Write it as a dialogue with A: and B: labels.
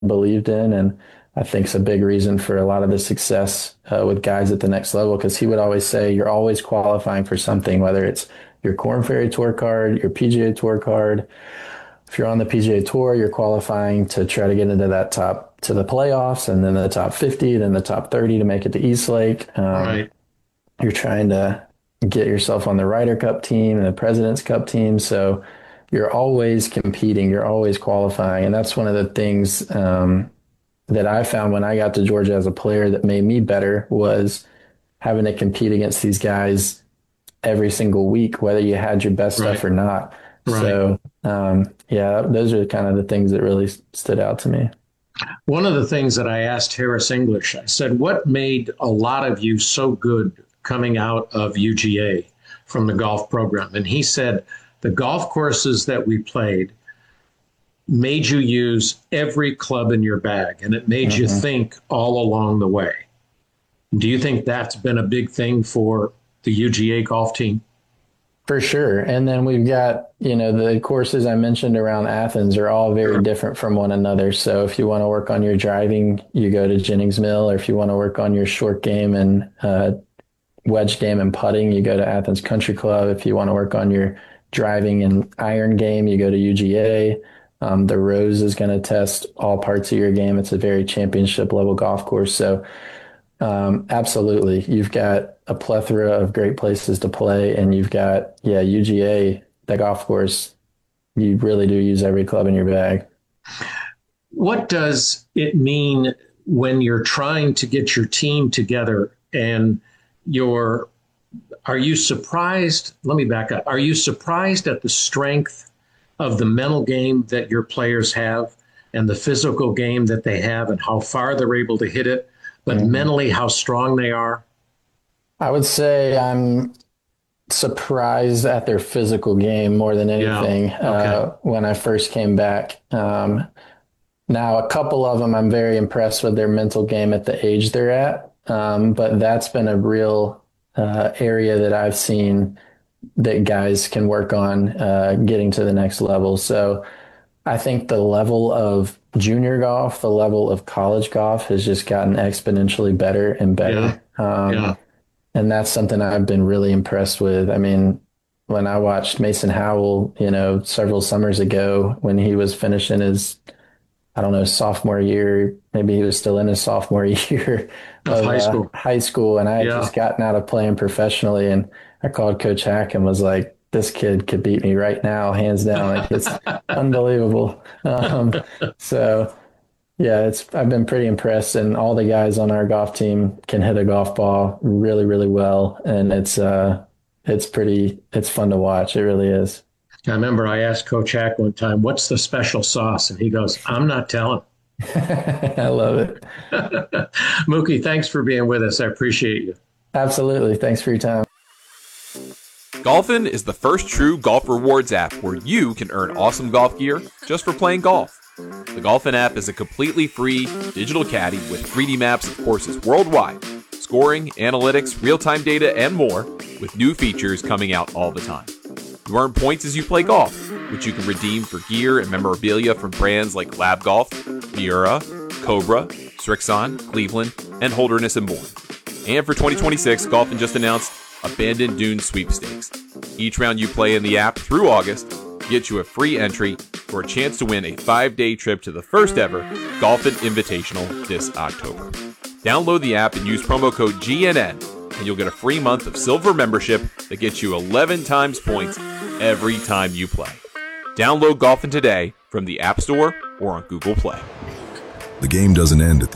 A: believed in. And I think it's a big reason for a lot of the success with guys at the next level, because he would always say, you're always qualifying for something, whether it's your Corn Ferry Tour card, your PGA Tour card. If you're on the PGA Tour, you're qualifying to try to get into that to the playoffs, and then the top 50, then the top 30 to make it to East Lake.
B: Right.
A: You're trying to get yourself on the Ryder Cup team and the President's Cup team. So you're always competing, you're always qualifying. And that's one of the things that I found when I got to Georgia as a player that made me better, was having to compete against these guys every single week, whether you had your best stuff
B: Right.
A: or not.
B: Right.
A: So, yeah, those are kind of the things that really stood out to me.
B: One of the things that I asked Harris English, I said, what made a lot of you so good coming out of UGA from the golf program? And he said, the golf courses that we played made you use every club in your bag, and it made you
A: Mhm.
B: think all along the way. Do you think that's been a big thing for the UGA golf team?
A: For sure. And then we've got, the courses I mentioned around Athens are all very
B: Sure.
A: different from one another. So if you want to work on your driving, you go to Jennings Mill, or if you want to work on your short game and wedge game and putting, you go to Athens Country Club. If you want to work on your driving and iron game, you go to UGA. The Rose is going to test all parts of your game. It's a very championship level golf course. So absolutely. You've got a plethora of great places to play, and you've got, yeah, UGA, the golf course. You really do use every club in your bag.
B: What does it mean when you're trying to get your team together and you're, are you surprised? Let me back up. Are you surprised at the strength of the mental game that your players have and the physical game that they have and how far they're able to hit it, but
A: Mhm.
B: mentally how strong they are?
A: I would say I'm surprised at their physical game more than
B: Yeah.
A: anything
B: Okay.
A: when I first came back. Now, a couple of them, I'm very impressed with their mental game at the age they're at. But that's been a real area that I've seen that guys can work on getting to the next level. So I think the level of junior golf, the level of college golf has just gotten exponentially better and
B: Yeah.
A: better.
B: Yeah.
A: And that's something I've been really impressed with. I mean, when I watched Mason Howell, several summers ago when he was finishing his, I don't know, sophomore year, maybe he was still in his sophomore year
B: Of
A: of
B: high school.
A: high school, and I had
B: Yeah.
A: just gotten out of playing professionally, and I called Coach Hack and was like, "This kid could beat me right now, hands down. Like, it's unbelievable." So yeah, it's I've been pretty impressed, and all the guys on our golf team can hit a golf ball really, really well, and it's fun to watch. It really is.
B: I remember I asked Coach Hack one time, what's the special sauce? And he goes, I'm not telling.
A: I love it.
B: Mookie, thanks for being with us. I appreciate you.
A: Absolutely. Thanks for your time.
C: Golfin is the first true golf rewards app where you can earn awesome golf gear just for playing golf. The Golfin app is a completely free digital caddy with 3D maps of courses worldwide, scoring, analytics, real-time data, and more, with new features coming out all the time. You earn points as you play golf, which you can redeem for gear and memorabilia from brands like Lab Golf, Miura, Cobra, Strixon, Cleveland, and Holderness and Bourne. And for 2026, Golfin just announced Abandoned Dunes Sweepstakes. Each round you play in the app through August gets you a free entry for a chance to win a 5-day trip to the first ever Golfin Invitational this October. Download the app and use promo code GNN, and you'll get a free month of silver membership that gets you 11 times points every time you play. Download Golfin today from the App Store or on Google Play.
D: The game doesn't end at